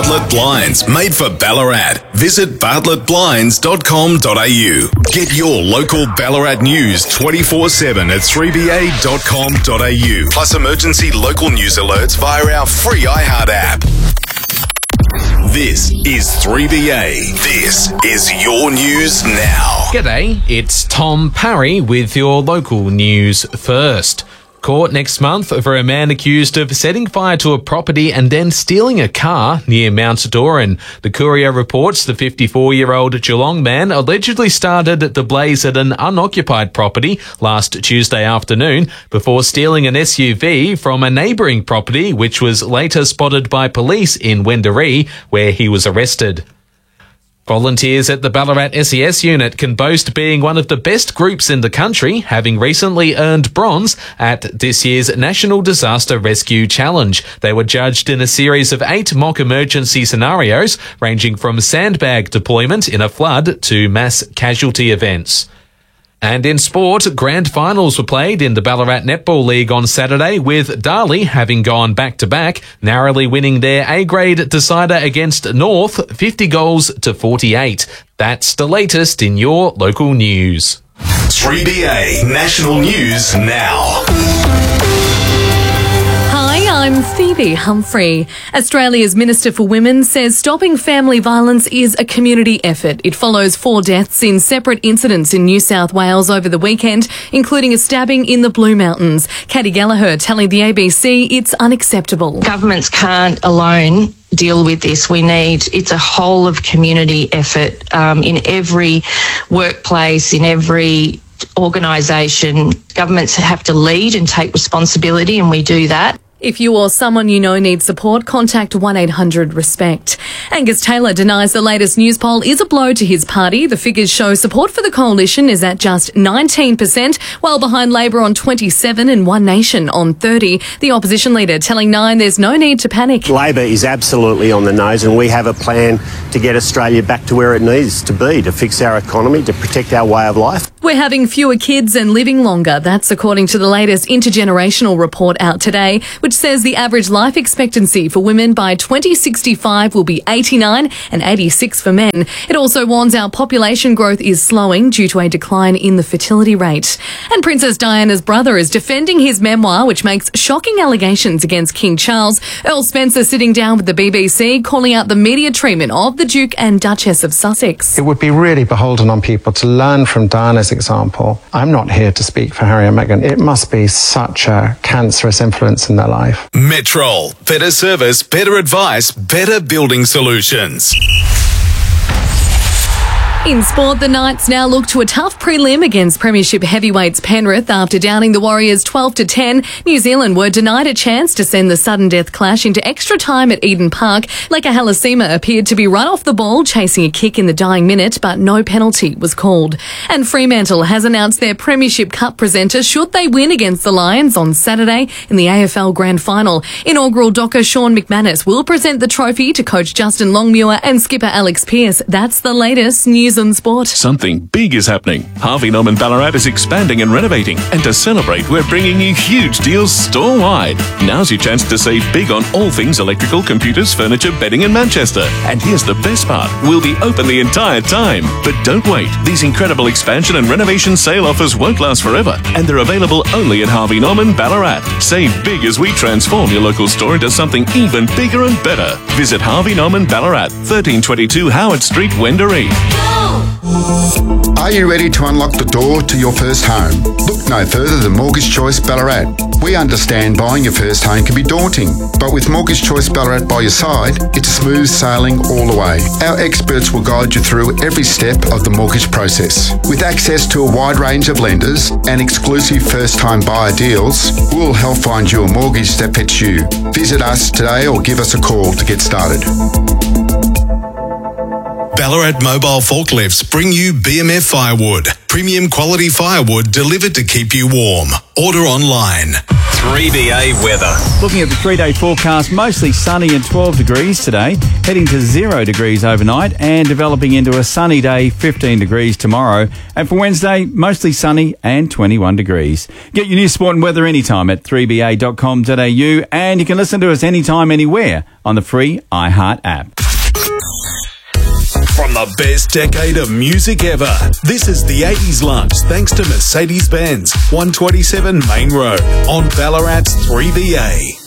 Bartlett Blinds, made for Ballarat. Visit bartlettblinds.com.au. Get your local Ballarat news 24/7 at 3ba.com.au. Plus emergency local news alerts via our free iHeart app. This is 3BA. This is your news now. G'day, it's Tom Parry with your local news first. Court next month for a man accused of setting fire to a property and then stealing a car near Mount Doran. The Courier reports the 54-year-old Geelong man allegedly started the blaze at an unoccupied property last Tuesday afternoon before stealing an SUV from a neighbouring property, which was later spotted by police in Wendouree, where he was arrested. Volunteers at the Ballarat SES unit can boast being one of the best groups in the country, having recently earned bronze at this year's National Disaster Rescue Challenge. They were judged in a series of 8 mock emergency scenarios, ranging from sandbag deployment in a flood to mass casualty events. And in sport, grand finals were played in the Ballarat Netball League on Saturday, with Darley having gone back-to-back, narrowly winning their A-grade decider against North 50 goals to 48. That's the latest in your local news. 3BA National News Now. Hi, I'm Phoebe Humphrey. Australia's Minister for Women says stopping family violence is a community effort. It follows 4 deaths in separate incidents in New South Wales over the weekend, including a stabbing in the Blue Mountains. Katie Gallagher telling the ABC it's unacceptable. Governments can't alone deal with this. It's a whole of community effort in every workplace, in every organisation. Governments have to lead and take responsibility, and we do that. If you or someone you know needs support, contact 1-800-RESPECT. Angus Taylor denies the latest news poll is a blow to his party. The figures show support for the coalition is at just 19%, while behind Labor on 27% and One Nation on 30%. The opposition leader telling Nine there's no need to panic. Labor is absolutely on the nose, and we have a plan to get Australia back to where it needs to be, to fix our economy, to protect our way of life. We're having fewer kids and living longer. That's according to the latest intergenerational report out today, which says the average life expectancy for women by 2065 will be 89 and 86 for men. It also warns our population growth is slowing due to a decline in the fertility rate. And Princess Diana's brother is defending his memoir, which makes shocking allegations against King Charles. Earl Spencer sitting down with the BBC, calling out the media treatment of the Duke and Duchess of Sussex. It would be really beholden on people to learn from Diana's example. I'm not here to speak for Harry and Meghan. It must be such a cancerous influence in their life. Metrol. Better service, better advice, better building solutions. In sport, the Knights now look to a tough prelim against Premiership heavyweights Penrith after downing the Warriors 12-10. New Zealand were denied a chance to send the sudden death clash into extra time at Eden Park. Leka Halasima appeared to be run off the ball, chasing a kick in the dying minute, but no penalty was called. And Fremantle has announced their Premiership Cup presenter should they win against the Lions on Saturday in the AFL Grand Final. Inaugural docker Sean McManus will present the trophy to coach Justin Longmuir and skipper Alex Pearce. That's the latest news and sport. Something big is happening. Harvey Norman Ballarat is expanding and renovating, and to celebrate, we're bringing you huge deals store-wide. Now's your chance to save big on all things electrical, computers, furniture, bedding in Manchester. And here's the best part, we'll be open the entire time. But don't wait, these incredible expansion and renovation sale offers won't last forever, and they're available only at Harvey Norman Ballarat. Save big as we transform your local store into something even bigger and better. Visit Harvey Norman Ballarat, 1322 Howard Street, Wendouree. Are you ready to unlock the door to your first home? Look no further than Mortgage Choice Ballarat. We understand buying your first home can be daunting, but with Mortgage Choice Ballarat by your side, it's smooth sailing all the way. Our experts will guide you through every step of the mortgage process. With access to a wide range of lenders and exclusive first-time buyer deals, we'll help find you a mortgage that fits you. Visit us today or give us a call to get started. Ballarat Mobile Forklifts bring you BMF Firewood. Premium quality firewood delivered to keep you warm. Order online. 3BA weather. Looking at the 3-day forecast, mostly sunny and 12 degrees today, heading to 0 degrees overnight and developing into a sunny day, 15 degrees tomorrow. And for Wednesday, mostly sunny and 21 degrees. Get your news, sport and weather anytime at 3ba.com.au, and you can listen to us anytime, anywhere on the free iHeart app. From the best decade of music ever, this is the 80s Lunch, thanks to Mercedes-Benz, 127 Main Road, on Ballarat's 3BA.